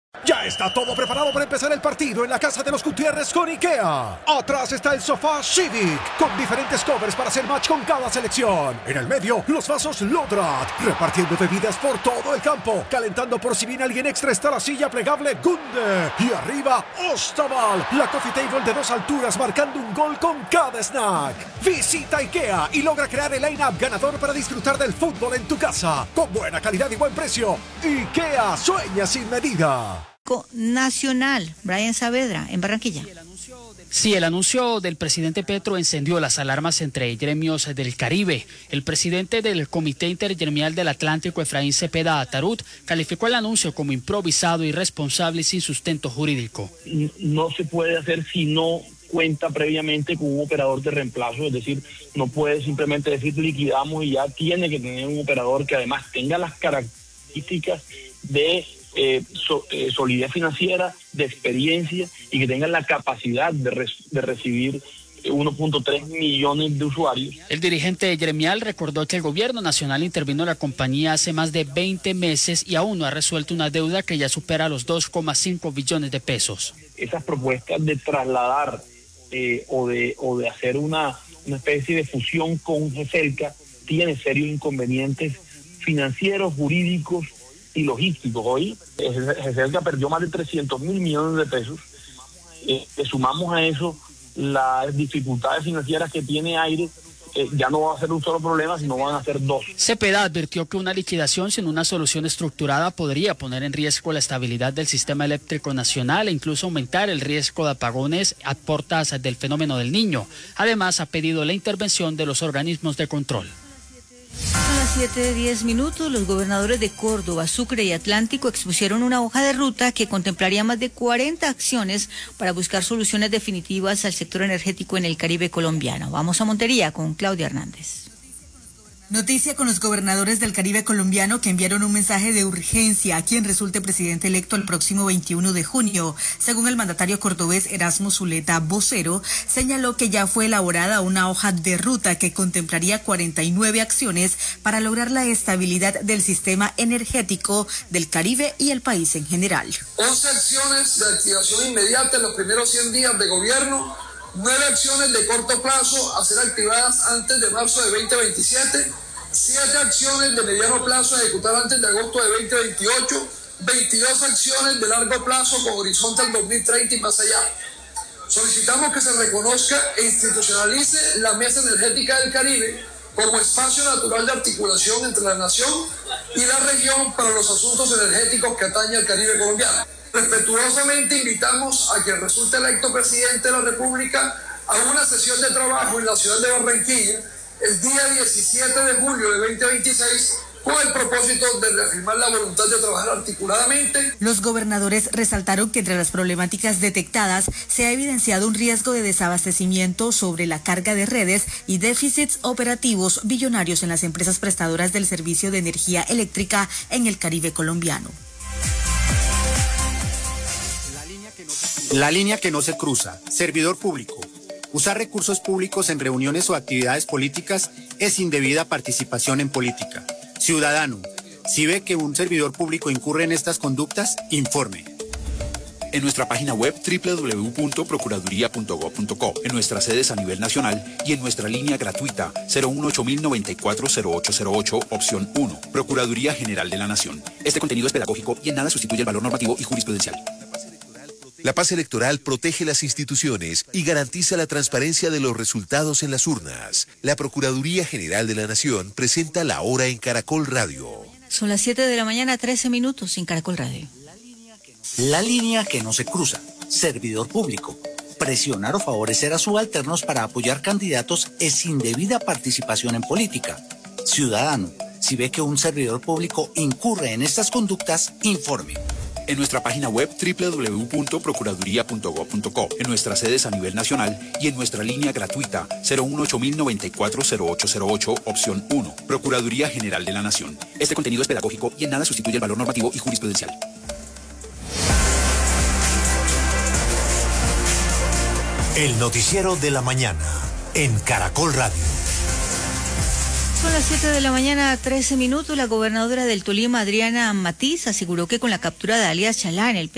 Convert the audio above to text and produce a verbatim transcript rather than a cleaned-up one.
Ya está todo preparado para empezar el partido en la casa de los Gutiérrez con IKEA. Atrás está el sofá Civic, con diferentes covers para hacer match con cada selección. En el medio, los vasos Lodrat, repartiendo bebidas por todo el campo. Calentando por si viene alguien extra está la silla plegable Gunde. Y arriba, Ostaval, la coffee table de dos alturas marcando un gol con cada snack. Visita IKEA y logra crear el line-up ganador para disfrutar del fútbol en tu casa. Con buena calidad y buen precio. IKEA sueña sin medida. Nacional, Brian Saavedra, en Barranquilla. Sí, el anuncio del presidente Petro encendió las alarmas entre gremios del Caribe. El presidente del Comité Intergremial del Atlántico, Efraín Cepeda Atarut, calificó el anuncio como improvisado, irresponsable y sin sustento jurídico. No se puede hacer si no cuenta previamente con un operador de reemplazo, es decir, no puede simplemente decir liquidamos y ya tiene que tener un operador que además tenga las características de Eh, so, eh, solidez financiera, de experiencia y que tengan la capacidad de, re, de recibir uno punto tres millones de usuarios. El dirigente gremial recordó que el gobierno nacional intervino en la compañía hace más de veinte meses y aún no ha resuelto una deuda que ya supera los dos coma cinco billones de pesos. Esas propuestas de trasladar eh, o, de, o de hacer una, una especie de fusión con GESELCA tiene serios inconvenientes financieros, jurídicos y logísticos. Hoy GESELCA perdió más de trescientos mil millones de pesos. Eh, le sumamos a eso las dificultades financieras que tiene Aire, eh, ya no va a ser un solo problema, sino van a ser dos. Cepeda advirtió que una liquidación sin una solución estructurada podría poner en riesgo la estabilidad del sistema eléctrico nacional e incluso aumentar el riesgo de apagones a portas del fenómeno del Niño. Además, ha pedido la intervención de los organismos de control. Son las siete de diez minutos. Los gobernadores de Córdoba, Sucre y Atlántico expusieron una hoja de ruta que contemplaría más de cuarenta acciones para buscar soluciones definitivas al sector energético en el Caribe colombiano. Vamos a Montería con Claudia Hernández. Noticia con los gobernadores del Caribe colombiano que enviaron un mensaje de urgencia a quien resulte presidente electo el próximo veintiuno de junio. Según el mandatario cordobés Erasmo Zuleta, vocero, señaló que ya fue elaborada una hoja de ruta que contemplaría cuarenta y nueve acciones para lograr la estabilidad del sistema energético del Caribe y el país en general. once acciones de activación inmediata en los primeros cien días de gobierno, nueve acciones de corto plazo a ser activadas antes de marzo de veinte veintisiete, siete acciones de mediano plazo a ejecutar antes de agosto de veinte veintiocho, veintidós acciones de largo plazo con horizonte al dos mil treinta y más allá. Solicitamos que se reconozca e institucionalice la Mesa Energética del Caribe como espacio natural de articulación entre la nación y la región para los asuntos energéticos que atañen al Caribe colombiano. Respetuosamente invitamos a quien resulte electo presidente de la República a una sesión de trabajo en la ciudad de Barranquilla el día diecisiete de julio de veinte veintiséis con el propósito de reafirmar la voluntad de trabajar articuladamente. Los gobernadores resaltaron que entre las problemáticas detectadas se ha evidenciado un riesgo de desabastecimiento sobre la carga de redes y déficits operativos billonarios en las empresas prestadoras del servicio de energía eléctrica en el Caribe colombiano. La línea que no se cruza. Servidor público. Usar recursos públicos en reuniones o actividades políticas es indebida participación en política. Ciudadano, si ve que un servidor público incurre en estas conductas, informe. En nuestra página web doble u doble u doble u punto procuraduría punto gob punto co, en nuestras sedes a nivel nacional y en nuestra línea gratuita cero uno ocho mil noventa y cuatro cero ocho cero ocho, opción uno, Procuraduría General de la Nación. Este contenido es pedagógico y en nada sustituye el valor normativo y jurisprudencial. La paz electoral protege las instituciones y garantiza la transparencia de los resultados en las urnas. La Procuraduría General de la Nación presenta La Hora en Caracol Radio. Son las siete de la mañana, trece minutos en Caracol Radio. La línea que no se cruza. Servidor público. Presionar o favorecer a subalternos para apoyar candidatos es indebida participación en política. Ciudadano, si ve que un servidor público incurre en estas conductas, informe. En nuestra página web doble u doble u doble u punto procuraduría punto gob punto co, en nuestras sedes a nivel nacional y en nuestra línea gratuita cero uno ocho mil noventa y cuatro cero ocho cero ocho, opción uno, Procuraduría General de la Nación. Este contenido es pedagógico y en nada sustituye el valor normativo y jurisprudencial. El noticiero de la mañana en Caracol Radio. Son las siete de la mañana, trece minutos. La gobernadora del Tolima, Adriana Matiz, aseguró que con la captura de alias Chalá en el